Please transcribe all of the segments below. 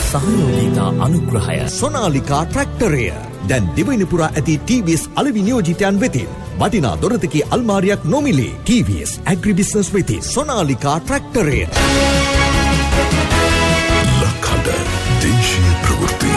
සහයෝගීතා අනුග්‍රහය සොනාලිකා ට්‍රැක්ටරය දැන් දිවයිනපුරා ඇති TVS අලෙවි නියෝජිතයන් වෙතින් වටිනා දොරතකී අල්මාරියක් නොමිලේ. TVS ඇග්‍රිබිස්නස් වෙතින් සොනාලිකා ට්‍රැක්ටරය. ලක්හඬ දේශීය ප්‍රවෘත්ති.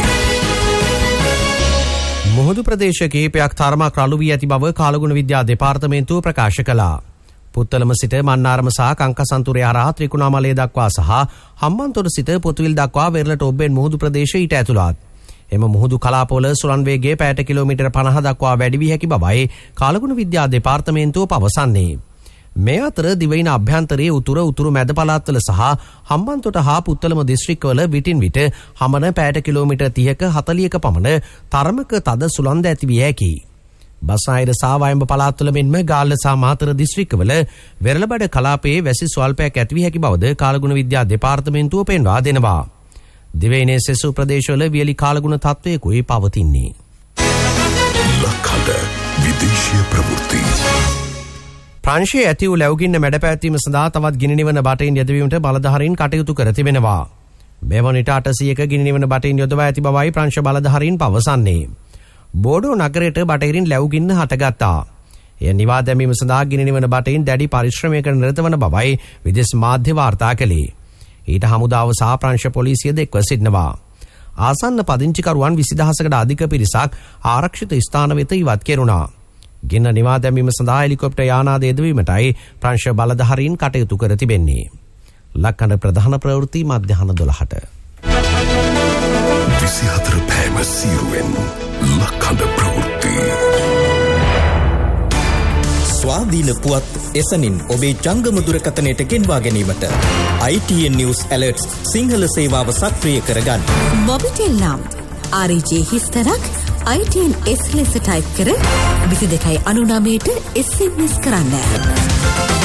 මුහුදු ප්‍රදේශ කිහිපයක් තරමක් රළු වී ඇති බව කාලගුණ විද්‍යා දෙපාර්තමේන්තුව ප්‍රකාශ කළා. පුත්තලම සිට මන්නාරම සහ කංකසන්තුරේ හරහා ත්‍රිකුණාමලය දක්වා සහ හම්බන්තොට සිට පොතුවිල් දක්වා වෙරළට ඔබ්බෙන් මුහුදු ප්‍රදේශ ඊට ඇතුළත්. එම මුහුදු කලාපවල සුළං වේගය පැයට කිලෝමීටර් 50 දක්වා වැඩි වී හැකි බවයි කාලගුණ විද්‍යා දෙපාර්තමේන්තුව පවසන්නේ. මේ අතර දිවයින අභ්‍යන්තරයේ උතුරු මැද පළාත්වල සහ හම්බන්තොට හා පුත්තලම දිස්ත්‍රික්කවල විටින් විට හමන පැයට කිලෝමීටර් 30ක 40ක පමණ තරමක තද සුළංද ඇති විය හැකියි. බස්නාහිර සහ වයඹ පළාත්වල මෙන්ම ගාල්ල සහ මාතර දිස්ත්‍රික්කවල වෙරළබඩ කලාපයේ වැසි ස්වල්පයක් ඇති වී හැකි බවද කාලගුණ විද්‍යා දෙපාර්තමේන්තුව පෙන්වා දෙනවා. දිවයිනේ සෙසු ප්‍රදේශවල වියලි කාලගුණ තත්ත්වයකුයි පවතින්නේ. ලක්හඬ විදේශීය ප්‍රවෘත්ති. ප්‍රංශයේ ඇති වූ ලැබුගින්න මැඩ පැවැත්වීම සඳහා තවත් ගිනි නිවන බටයින් යෙදවීමට බලධාරීන් කටයුතු කර තිබෙනවා. මෙවනිට 800ක ගිනි නිවන බටයින් යොදවා ඇති බවයි ප්‍රංශ බලධාරීන් පවසන්නේ. බෝඩෝ නගරයට බටහිරින් ලැබුගින්න හටගත්තා. එය නිවා දැමීම සඳහා ගිනි නිවන බටයින් දැඩි පරිශ්‍රමයකට නිරත වන බවයි විදේශ මාධ්‍ය වාර්තා කළේ. ඊට හමුදාව සහ ප්‍රංශ පොලිසිය එක්ව සිටිනවා. ආසන්න පදිංචිකරුවන් 20000කට අධික පිරිසක් ආරක්ෂිත ස්ථාන වෙත ඉවත් කෙරුණා. ගින්න නිවා දැමීම සඳහා හෙලිකොප්ටර් යානාද යෙදවීමටයි ප්‍රංශ බලධාරීන් කටයුතු කර තිබෙන්නේ. ලක්හඬ ප්‍රධාන ප්‍රවෘත්ති මධ්‍යහන 12ට. 24 පෑම සීරුවෙන් ලක්හඬ ප්‍රවෘත්ති. ස්වාධීන පුවත් එසනින් ඔබේ ජංගම දුරකථනයට ගෙන්වා ගැනීමට ITN News Alerts සිංහල සේවාව සක්‍රිය කරගන්න. මොබිටෙල් නම් RJ හිස්තරක් ITN S ලෙස ටයිප් කර 2299ට SMS කරන්න.